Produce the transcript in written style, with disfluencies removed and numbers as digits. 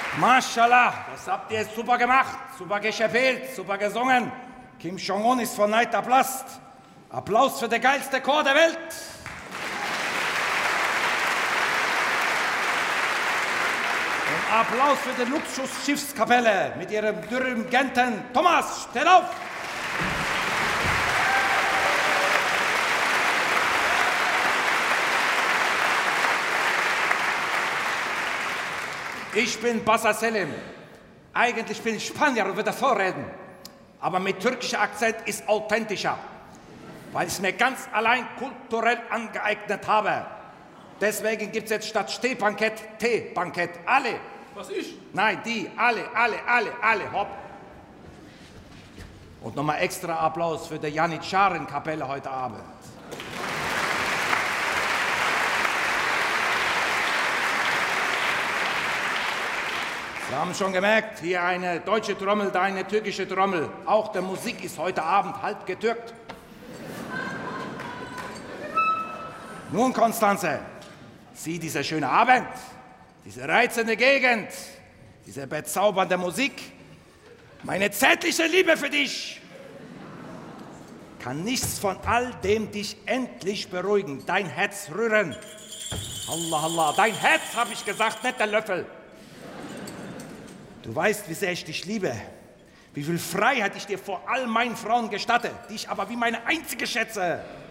Mashallah, das habt ihr super gemacht, super gespielt, super gesungen. Kim Jong-un ist vor Neid erblasst. Applaus für den geilste Chor der Welt. Und Applaus für die Luxusschiffskapelle mit ihrem Dirigenten Thomas, steht auf! Ich bin Bassa Selim. Eigentlich bin ich Spanier und würde vorreden. Aber mit türkischem Akzent ist authentischer. Weil ich es mir ganz allein kulturell angeeignet habe. Deswegen gibt es jetzt statt Stehbankett Teebankett. Alle. Was ich? Nein, die. Alle. Hopp. Und nochmal extra Applaus für die Janitscharen-Kapelle heute Abend. Sie haben schon gemerkt, hier eine deutsche Trommel, da eine türkische Trommel. Auch die Musik ist heute Abend halb getürkt. Nun, Konstanze, sieh diese schöne Abend, diese reizende Gegend, diese bezaubernde Musik. Meine zärtliche Liebe für dich. Kann nichts von all dem dich endlich beruhigen, dein Herz rühren. Allah, Allah, dein Herz, habe ich gesagt, nicht der Löffel. Du weißt, wie sehr ich dich liebe, wie viel Freiheit ich dir vor all meinen Frauen gestatte, die ich aber wie meine einzige schätze.